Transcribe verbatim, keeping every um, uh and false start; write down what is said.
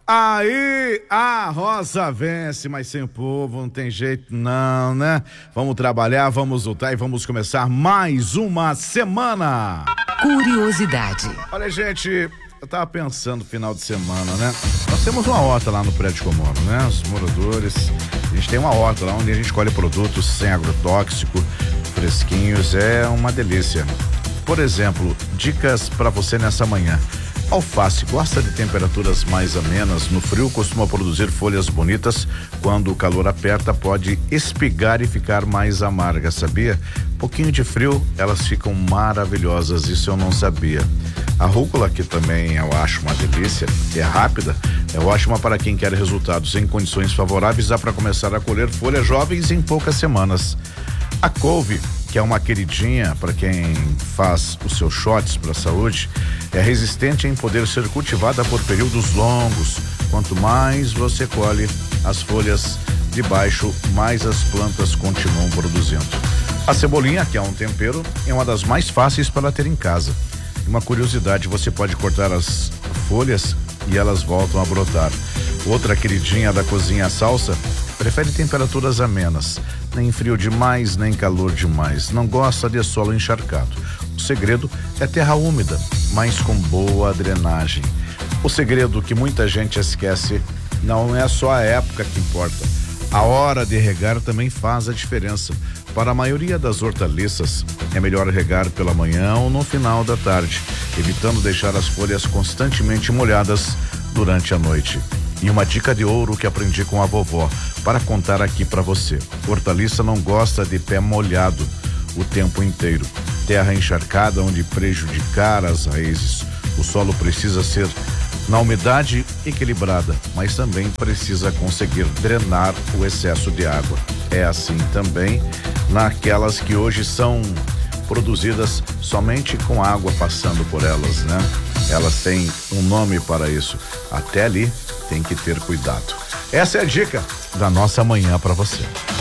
Aí a roça vence, mas sem o povo não tem jeito não, né? Vamos trabalhar, vamos lutar e vamos começar mais uma semana. Curiosidade. Olha, gente, eu tava pensando final de semana, né? Nós temos uma horta lá no prédio comum, né? Os moradores, a gente tem uma horta lá onde a gente colhe produtos sem agrotóxico, fresquinhos, é uma delícia. Por exemplo, dicas para você nessa manhã. Alface gosta de temperaturas mais amenas. No frio costuma produzir folhas bonitas. Quando o calor aperta, pode espigar e ficar mais amarga, sabia? Pouquinho de frio, elas ficam maravilhosas. Isso eu não sabia. A rúcula, que também eu acho uma delícia, é rápida, é ótima para quem quer resultados em condições favoráveis. Dá para começar a colher folhas jovens em poucas semanas. A couve, que é uma queridinha para quem faz os seus shots para a saúde, é resistente em poder ser cultivada por períodos longos. Quanto mais você colhe as folhas de baixo, mais as plantas continuam produzindo. A cebolinha, que é um tempero, é uma das mais fáceis para ter em casa. Uma curiosidade, você pode cortar as folhas e elas voltam a brotar. Outra queridinha da cozinha, a salsa, prefere temperaturas amenas, nem frio demais, nem calor demais. Não gosta de solo encharcado. O segredo é terra úmida, mas com boa drenagem. O segredo que muita gente esquece, não é só a época que importa. A hora de regar também faz a diferença. Para a maioria das hortaliças, é melhor regar pela manhã ou no final da tarde, evitando deixar as folhas constantemente molhadas durante a noite. E uma dica de ouro que aprendi com a vovó, para contar aqui para você. Hortaliça não gosta de pé molhado o tempo inteiro. Terra encharcada onde prejudicar as raízes. O solo precisa ser na umidade equilibrada, mas também precisa conseguir drenar o excesso de água. É assim também naquelas que hoje são produzidas somente com água passando por elas, né? Elas têm um nome para isso. Até ali tem que ter cuidado. Essa é a dica da nossa manhã para você.